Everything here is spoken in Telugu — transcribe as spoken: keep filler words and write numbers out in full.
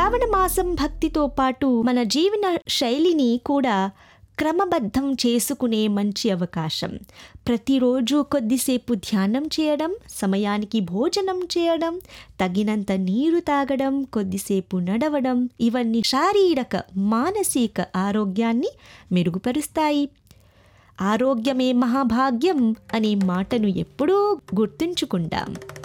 శ్రావణ మాసం భక్తితో పాటు మన జీవన శైలిని కూడా క్రమబద్ధం చేసుకునే మంచి అవకాశం. ప్రతిరోజు కొద్దిసేపు ధ్యానం చేయడం, సమయానికి భోజనం చేయడం, తగినంత నీరు తాగడం, కొద్దిసేపు నడవడం ఇవన్నీ శారీరక మానసిక ఆరోగ్యాన్ని మెరుగుపరుస్తాయి. ఆరోగ్యమే మహాభాగ్యం అనే మాటను ఎప్పుడూ గుర్తుంచుకుందాం.